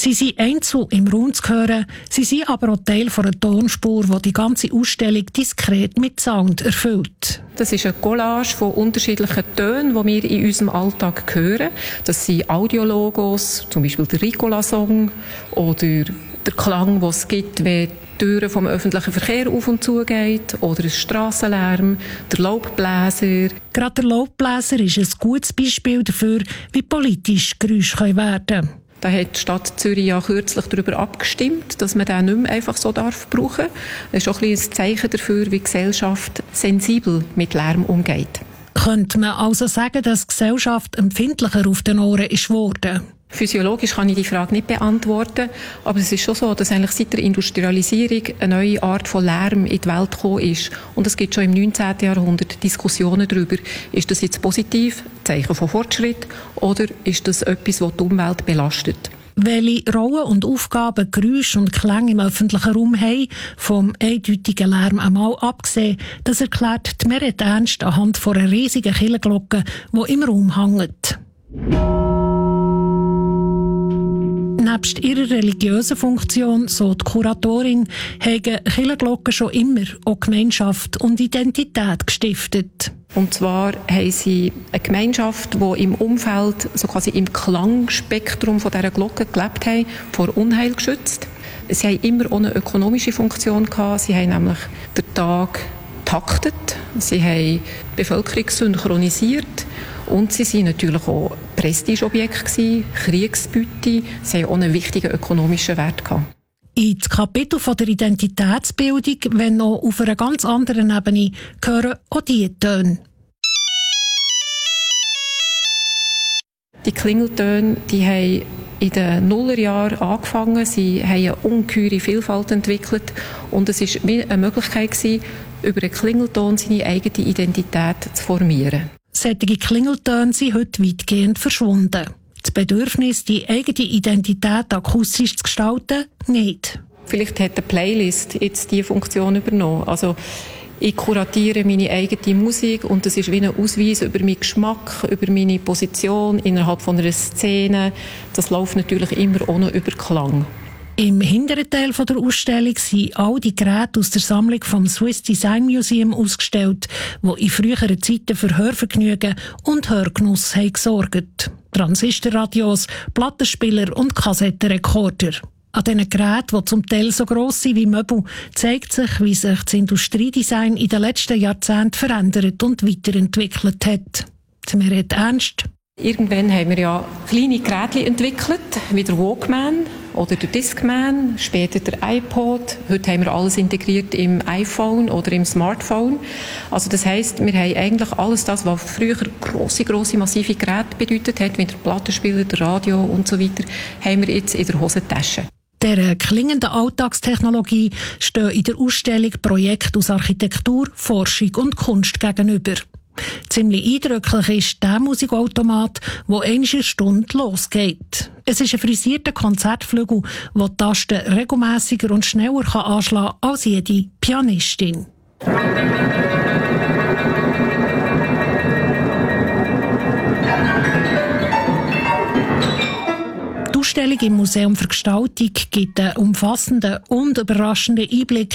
Sie sind einzeln im Raum zu hören, sie sind aber auch Teil einer Tonspur, die die ganze Ausstellung diskret mit Sound erfüllt. Das ist eine Collage von unterschiedlichen Tönen, die wir in unserem Alltag hören. Das sind Audiologos, zum Beispiel der Ricola-Song oder der Klang, den es gibt, wenn die Türen vom öffentlichen Verkehr auf und zu geht, oder ein Strassenlärm, der Laubbläser. Gerade der Laubbläser ist ein gutes Beispiel dafür, wie politisch Geräusche werden können. Da hat die Stadt Zürich ja kürzlich darüber abgestimmt, dass man den nicht mehr einfach so brauchen darf. Das ist auch ein Zeichen dafür, wie die Gesellschaft sensibel mit Lärm umgeht. Könnte man also sagen, dass die Gesellschaft empfindlicher auf den Ohren ist geworden? Physiologisch kann ich die Frage nicht beantworten, aber es ist schon so, dass eigentlich seit der Industrialisierung eine neue Art von Lärm in die Welt gekommen ist. Und es gibt schon im 19. Jahrhundert Diskussionen darüber, ist das jetzt positiv, Zeichen von Fortschritt, oder ist das etwas, das die Umwelt belastet? Welche Rollen und Aufgaben Geräusche und Klänge im öffentlichen Raum haben, vom eindeutigen Lärm einmal abgesehen, das erklärt die Meret Ernst anhand von einer riesigen Kirchenglocke, die im Raum hängt. Nebst ihrer religiösen Funktion, so die Kuratorin, haben Kirchenglocken schon immer auch Gemeinschaft und Identität gestiftet. Und zwar haben sie eine Gemeinschaft, die im Umfeld, so quasi im Klangspektrum von dieser Glocke gelebt haben, vor Unheil geschützt. Sie haben immer auch eine ökonomische Funktion gehabt. Sie haben nämlich den Tag taktet, sie haben die Bevölkerung synchronisiert und sie waren natürlich auch Prestigeobjekte, Kriegsbeute. Sie haben auch einen wichtigen ökonomischen Wert gehabt. In das Kapitel von der Identitätsbildung, wenn noch auf einer ganz anderen Ebene, gehören auch diese Töne. Die Klingeltöne, die haben in den Nullerjahren angefangen. Sie haben eine ungeheure Vielfalt entwickelt und es war wie eine Möglichkeit gewesen, über einen Klingelton seine eigene Identität zu formieren. Solche Klingeltöne sind heute weitgehend verschwunden. Das Bedürfnis, die eigene Identität akustisch zu gestalten, nicht. Vielleicht hat eine Playlist jetzt diese Funktion übernommen. Also ich kuratiere meine eigene Musik und das ist wie ein Ausweis über meinen Geschmack, über meine Position innerhalb von einer Szene. Das läuft natürlich immer ohne über Klang. Im hinteren Teil der Ausstellung sind all die Geräte aus der Sammlung vom Swiss Design Museum ausgestellt, die in früheren Zeiten für Hörvergnügen und Hörgenuss haben gesorgt. Transistorradios, Plattenspieler und Kassettenrekorder. An diesen Geräten, die zum Teil so gross sind wie Möbel, zeigt sich, wie sich das Industriedesign in den letzten Jahrzehnten verändert und weiterentwickelt hat. Meret Ernst. Irgendwann haben wir ja kleine Geräte entwickelt, wie der Walkman oder der Discman, später der iPod. Heute haben wir alles integriert im iPhone oder im Smartphone. Also das heisst, wir haben eigentlich alles das, was früher grosse, massive Geräte bedeutet hat, wie der Plattenspieler, der Radio und so weiter, haben wir jetzt in der Hosentasche. Der klingenden Alltagstechnologie stehen in der Ausstellung Projekte aus Architektur, Forschung und Kunst gegenüber. Ziemlich eindrücklich ist der Musikautomat, der eine Stunde losgeht. Es ist ein frisierter Konzertflügel, der die Tasten regelmässiger und schneller anschlagen kann als jede Pianistin. Die Ausstellung im Museum für Gestaltung gibt einen umfassenden und überraschenden Einblick